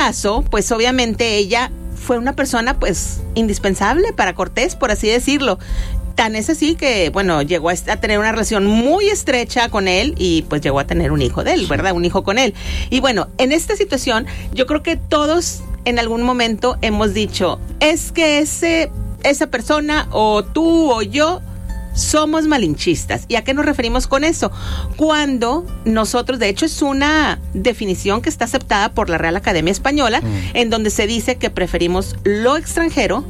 caso, pues obviamente ella fue una persona pues indispensable para Cortés, por así decirlo. Tan es así que, bueno, llegó a tener una relación muy estrecha con él y pues llegó a tener un hijo de él, ¿verdad? Un hijo con él. Y bueno, en esta situación yo creo que todos en algún momento hemos dicho, es que esa persona o tú o yo somos malinchistas. ¿Y a qué nos referimos con eso? Cuando nosotros, de hecho es una definición que está aceptada por la Real Academia Española, en donde se dice que preferimos lo extranjero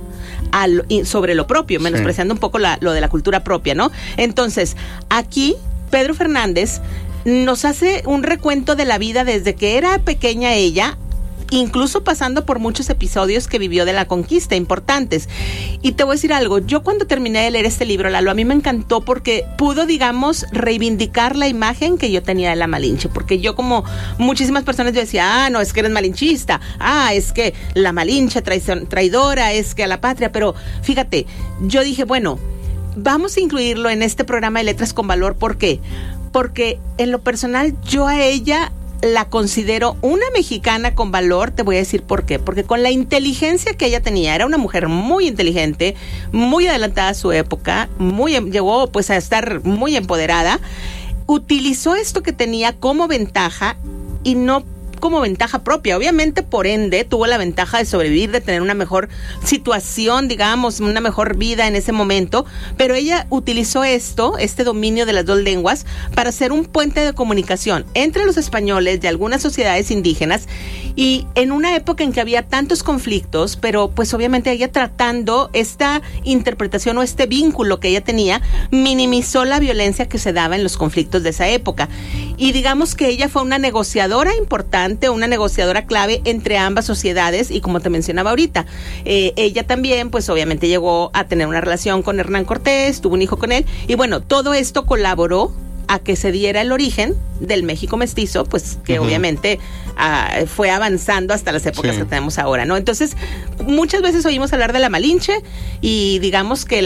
sobre lo propio, menospreciando un poco lo de la cultura propia, ¿no? Entonces, aquí Pedro Fernández nos hace un recuento de la vida desde que era pequeña ella, incluso pasando por muchos episodios que vivió de la conquista importantes. Y te voy a decir algo, yo cuando terminé de leer este libro, Lalo, a mí me encantó porque pudo, digamos, reivindicar la imagen que yo tenía de la Malinche, porque yo, como muchísimas personas, yo decía, no, es que eres malinchista, es que la Malinche traidora, es que a la patria, pero fíjate, yo dije, bueno, vamos a incluirlo en este programa de Letras con Valor. ¿Por qué? Porque en lo personal yo a ella la considero una mexicana con valor. Te voy a decir por qué. Porque con la inteligencia que ella tenía, era una mujer muy inteligente, muy adelantada a su época, llegó pues a estar muy empoderada, utilizó esto que tenía como ventaja y no como ventaja propia. Obviamente, por ende, tuvo la ventaja de sobrevivir, de tener una mejor situación, digamos, una mejor vida en ese momento, pero ella utilizó este dominio de las dos lenguas para ser un puente de comunicación entre los españoles de algunas sociedades indígenas, y en una época en que había tantos conflictos, pero pues obviamente ella, tratando esta interpretación o este vínculo que ella tenía, minimizó la violencia que se daba en los conflictos de esa época. Y digamos que ella fue una negociadora importante, una negociadora clave entre ambas sociedades, y como te mencionaba ahorita, ella también pues obviamente llegó a tener una relación con Hernán Cortés, tuvo un hijo con él, y bueno, todo esto colaboró a que se diera el origen del México mestizo, pues que obviamente fue avanzando hasta las épocas que tenemos ahora, ¿no? Entonces, muchas veces oímos hablar de la Malinche y digamos que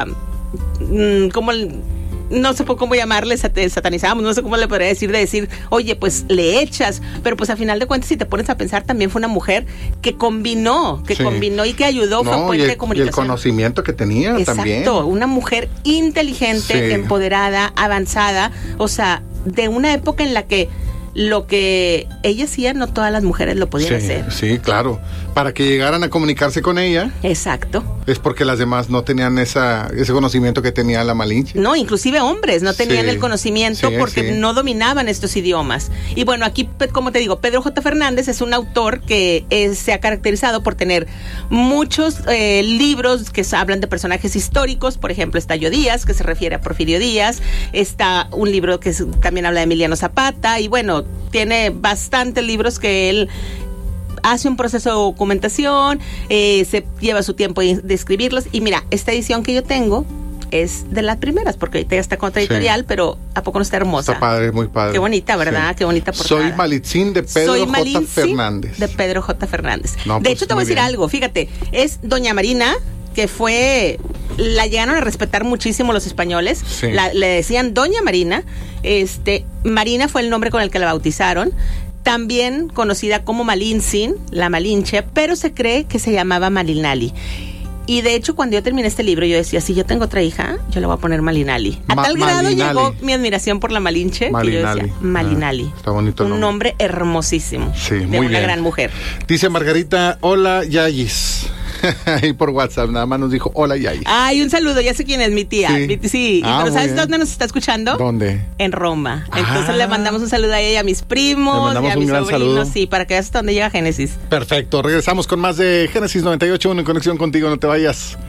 no sé cómo llamarle, satanizamos, no sé cómo le podría decir, oye, pues le echas, pero pues a final de cuentas, si te pones a pensar, también fue una mujer que combinó y que ayudó, fue un puente de comunicación. Y el conocimiento que tenía. Exacto, también. Exacto, una mujer inteligente, empoderada, avanzada, o sea, de una época en la que lo que ella hacía, no todas las mujeres lo podían hacer. Sí, claro. Para que llegaran a comunicarse con ella. Exacto. Es porque las demás no tenían ese conocimiento que tenía la Malinche. No, inclusive hombres no tenían el conocimiento porque no dominaban estos idiomas. Y bueno, aquí, como te digo, Pedro J. Fernández es un autor que se ha caracterizado por tener muchos libros que hablan de personajes históricos. Por ejemplo, está Yo Díaz, que se refiere a Porfirio Díaz. Está un libro que también habla de Emiliano Zapata. Y bueno, tiene bastantes libros que él hace un proceso de documentación, se lleva su tiempo de escribirlos. Y mira, esta edición que yo tengo es de las primeras, porque ahorita ya está con otra editorial, pero ¿a poco no está hermosa? Está padre, muy padre. Qué bonita, ¿verdad? Sí. Qué bonita portada. Soy Malitzin de Pedro J. Fernández. De Pedro J. Fernández. No, de hecho, te voy a decir algo, fíjate, es Doña Marina, que la llegaron a respetar muchísimo los españoles. Sí. Le decían Doña Marina. Marina fue el nombre con el que la bautizaron. También conocida como Malintzin, la Malinche, pero se cree que se llamaba Malinali. Y de hecho, cuando yo terminé este libro, yo decía, si yo tengo otra hija, yo le voy a poner Malinali. A tal grado llegó mi admiración por la Malinche, que yo decía, Malinali. Está bonito el nombre. Un nombre hermosísimo. Sí, muy bien. De una gran mujer. Dice Margarita, hola Yayis. Ahí por WhatsApp, nada más nos dijo, hola Yayis. Ay, un saludo, ya sé quién es, mi tía. Sí. Pero ¿sabes dónde nos está escuchando? ¿Dónde? En Roma. Entonces le mandamos un saludo a ella y a mis primos, y a mis sobrinos, sí, para que veas hasta dónde llega Génesis. Perfecto, regresamos con más de Génesis 98.1 en conexión contigo, no te vayas.